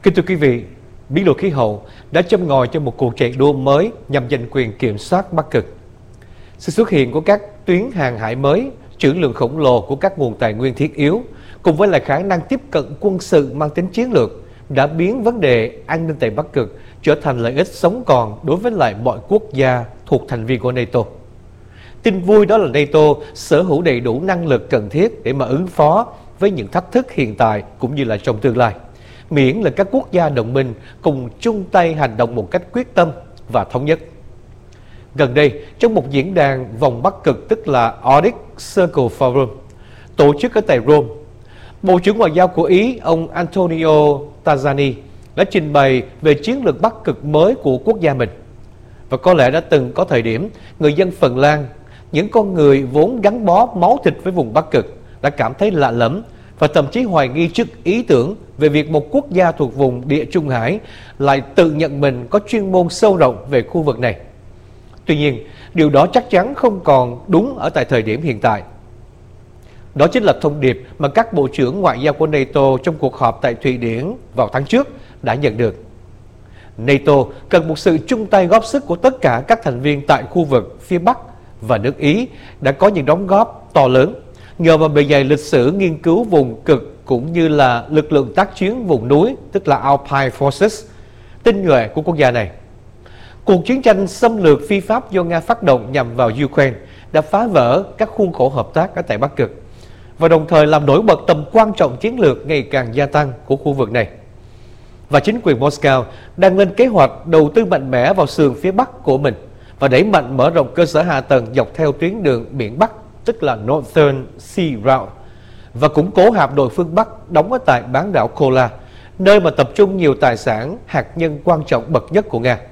Kính thưa quý vị, biến đổi khí hậu đã châm ngòi cho một cuộc chạy đua mới nhằm giành quyền kiểm soát Bắc Cực. Sự xuất hiện của các tuyến hàng hải mới, trữ lượng khổng lồ của các nguồn tài nguyên thiết yếu, cùng với lại khả năng tiếp cận quân sự mang tính chiến lược, đã biến vấn đề an ninh tại Bắc Cực trở thành lợi ích sống còn đối với lại mọi quốc gia thuộc thành viên của NATO. Tin vui đó là NATO sở hữu đầy đủ năng lực cần thiết để mà ứng phó với những thách thức hiện tại cũng như là trong tương lai, miễn là các quốc gia đồng minh cùng chung tay hành động một cách quyết tâm và thống nhất. Gần đây, trong một diễn đàn vòng Bắc Cực tức là Arctic Circle Forum, tổ chức ở tại Rome, Bộ trưởng Ngoại giao của Ý, ông Antonio Tajani, đã trình bày về chiến lược Bắc Cực mới của quốc gia mình. Và có lẽ đã từng có thời điểm, người dân Phần Lan, những con người vốn gắn bó máu thịt với vùng Bắc Cực, đã cảm thấy lạ lẫm và thậm chí hoài nghi trước ý tưởng về việc một quốc gia thuộc vùng Địa Trung Hải lại tự nhận mình có chuyên môn sâu rộng về khu vực này. Tuy nhiên, điều đó chắc chắn không còn đúng ở tại thời điểm hiện tại. Đó chính là thông điệp mà các bộ trưởng ngoại giao của NATO trong cuộc họp tại Thụy Điển vào tháng trước đã nhận được. NATO cần một sự chung tay góp sức của tất cả các thành viên tại khu vực phía Bắc, và nước Ý đã có những đóng góp to lớn nhờ vào bề dày lịch sử nghiên cứu vùng cực cũng như là lực lượng tác chiến vùng núi tức là Alpine Forces tinh nhuệ của quốc gia này. Cuộc chiến tranh xâm lược phi pháp do Nga phát động nhằm vào Ukraine đã phá vỡ các khuôn khổ hợp tác ở tại Bắc Cực và đồng thời làm nổi bật tầm quan trọng chiến lược ngày càng gia tăng của khu vực này. Và chính quyền Moscow đang lên kế hoạch đầu tư mạnh mẽ vào sườn phía Bắc của mình và đẩy mạnh mở rộng cơ sở hạ tầng dọc theo tuyến đường biển Bắc tức là Northern Sea Route và củng cố hạm đội phương Bắc đóng ở tại bán đảo Kola, nơi mà tập trung nhiều tài sản hạt nhân quan trọng bậc nhất của Nga.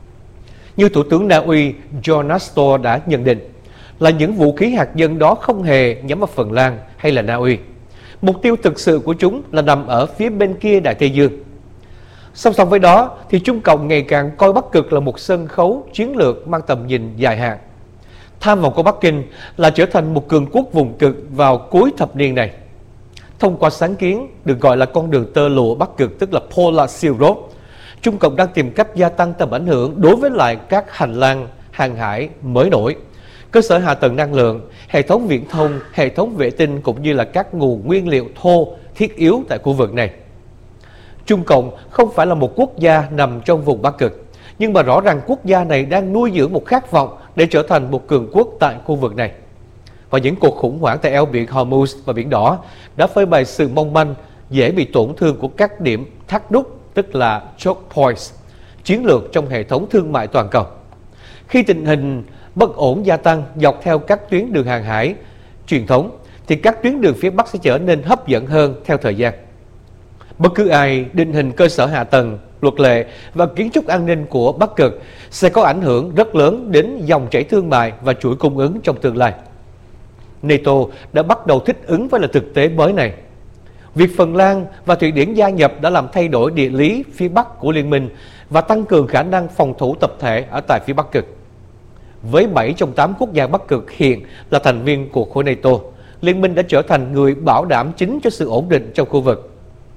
Như Thủ tướng Na Uy John Nestor đã nhận định, là những vũ khí hạt nhân đó không hề nhắm vào Phần Lan hay là Na Uy. Mục tiêu thực sự của chúng là nằm ở phía bên kia Đại Tây Dương. Song song với đó thì Trung Cộng ngày càng coi Bắc Cực là một sân khấu chiến lược mang tầm nhìn dài hạn. Tham vọng của Bắc Kinh là trở thành một cường quốc vùng cực vào cuối thập niên này. Thông qua sáng kiến được gọi là con đường tơ lụa Bắc Cực tức là Polar Silk Road, Trung Cộng đang tìm cách gia tăng tầm ảnh hưởng đối với lại các hành lang hàng hải mới nổi, cơ sở hạ tầng năng lượng, hệ thống viễn thông, hệ thống vệ tinh cũng như là các nguồn nguyên liệu thô thiết yếu tại khu vực này. Trung Cộng không phải là một quốc gia nằm trong vùng Bắc Cực, nhưng mà rõ ràng quốc gia này đang nuôi dưỡng một khát vọng để trở thành một cường quốc tại khu vực này. Và những cuộc khủng hoảng tại eo biển Hormuz và Biển Đỏ đã phơi bày sự mong manh, dễ bị tổn thương của các điểm thắt nút tức là choke points, chiến lược trong hệ thống thương mại toàn cầu. Khi tình hình bất ổn gia tăng dọc theo các tuyến đường hàng hải truyền thống, thì các tuyến đường phía Bắc sẽ trở nên hấp dẫn hơn theo thời gian. Bất cứ ai định hình cơ sở hạ tầng, luật lệ và kiến trúc an ninh của Bắc Cực sẽ có ảnh hưởng rất lớn đến dòng chảy thương mại và chuỗi cung ứng trong tương lai. NATO đã bắt đầu thích ứng với là thực tế mới này. Việc Phần Lan và Thụy Điển gia nhập đã làm thay đổi địa lý phía Bắc của liên minh và tăng cường khả năng phòng thủ tập thể ở tại phía Bắc Cực. Với 7 trong 8 quốc gia Bắc Cực hiện là thành viên của khối NATO, liên minh đã trở thành người bảo đảm chính cho sự ổn định trong khu vực.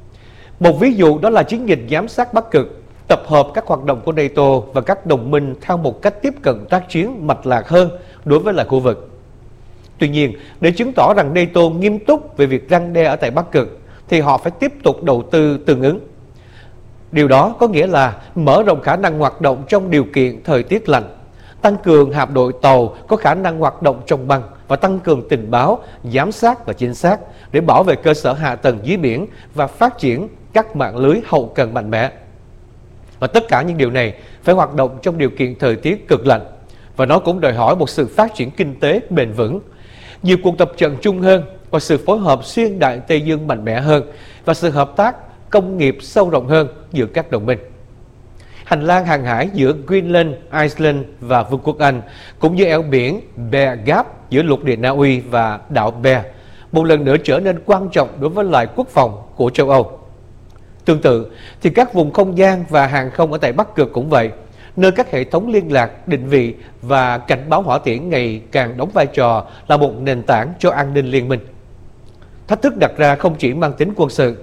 Một ví dụ đó là chiến dịch giám sát Bắc Cực, tập hợp các hoạt động của NATO và các đồng minh theo một cách tiếp cận tác chiến mạch lạc hơn đối với lại khu vực. Tuy nhiên, để chứng tỏ rằng NATO nghiêm túc về việc răn đe ở tại Bắc Cực, thì họ phải tiếp tục đầu tư tương ứng. Điều đó có nghĩa là mở rộng khả năng hoạt động trong điều kiện thời tiết lạnh, tăng cường hạm đội tàu có khả năng hoạt động trong băng và tăng cường tình báo, giám sát và chính xác để bảo vệ cơ sở hạ tầng dưới biển và phát triển các mạng lưới hậu cần mạnh mẽ. Và tất cả những điều này phải hoạt động trong điều kiện thời tiết cực lạnh, và nó cũng đòi hỏi một sự phát triển kinh tế bền vững, nhiều cuộc tập trận chung hơn và sự phối hợp xuyên Đại Tây Dương mạnh mẽ hơn và sự hợp tác công nghiệp sâu rộng hơn giữa các đồng minh. Hành lang hàng hải giữa Greenland, Iceland và Vương quốc Anh cũng như eo biển Bear Gap giữa lục địa Na Uy và đảo Bear một lần nữa trở nên quan trọng đối với lại quốc phòng của châu Âu. Tương tự thì các vùng không gian và hàng không ở tại Bắc Cực cũng vậy, nơi các hệ thống liên lạc, định vị và cảnh báo hỏa tiễn ngày càng đóng vai trò là một nền tảng cho an ninh liên minh. Thách thức đặt ra không chỉ mang tính quân sự.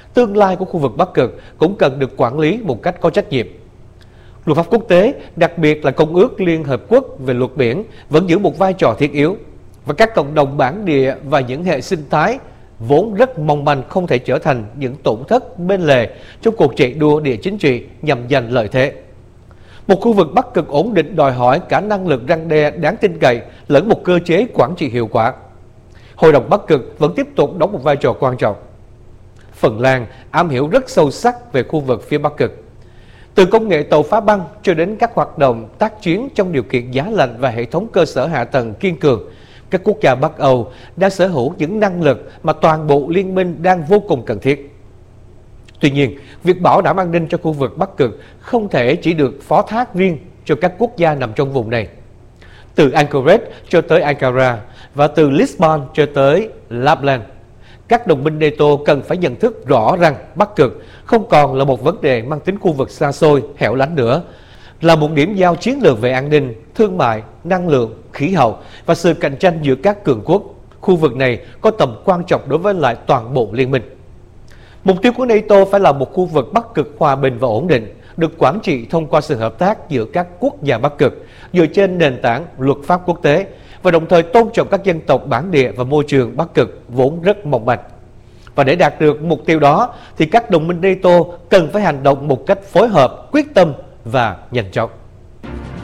Tương lai của khu vực Bắc Cực cũng cần được quản lý một cách có trách nhiệm. Luật pháp quốc tế, đặc biệt là Công ước Liên Hợp Quốc về luật biển, vẫn giữ một vai trò thiết yếu, và các cộng đồng bản địa và những hệ sinh thái vốn rất mong manh không thể trở thành những tổn thất bên lề trong cuộc chạy đua địa chính trị nhằm giành lợi thế. Một khu vực Bắc Cực ổn định đòi hỏi cả năng lực răn đe đáng tin cậy lẫn một cơ chế quản trị hiệu quả. Hội đồng Bắc Cực vẫn tiếp tục đóng một vai trò quan trọng. Phần Lan am hiểu rất sâu sắc về khu vực phía Bắc Cực. Từ công nghệ tàu phá băng cho đến các hoạt động tác chiến trong điều kiện giá lạnh và hệ thống cơ sở hạ tầng kiên cường, các quốc gia Bắc Âu đã sở hữu những năng lực mà toàn bộ liên minh đang vô cùng cần thiết. Tuy nhiên, việc bảo đảm an ninh cho khu vực Bắc Cực không thể chỉ được phó thác riêng cho các quốc gia nằm trong vùng này. Từ Anchorage cho tới Ankara và từ Lisbon cho tới Lapland, các đồng minh NATO cần phải nhận thức rõ rằng Bắc Cực không còn là một vấn đề mang tính khu vực xa xôi, hẻo lánh nữa, là một điểm giao chiến lược về an ninh, thương mại, năng lượng, khí hậu và sự cạnh tranh giữa các cường quốc. Khu vực này có tầm quan trọng đối với lại toàn bộ liên minh. Mục tiêu của NATO phải là một khu vực Bắc Cực hòa bình và ổn định, được quản trị thông qua sự hợp tác giữa các quốc gia Bắc Cực, dựa trên nền tảng luật pháp quốc tế, và đồng thời tôn trọng các dân tộc bản địa và môi trường Bắc Cực vốn rất mong manh. Và để đạt được mục tiêu đó thì các đồng minh NATO cần phải hành động một cách phối hợp, quyết tâm và nhanh chóng.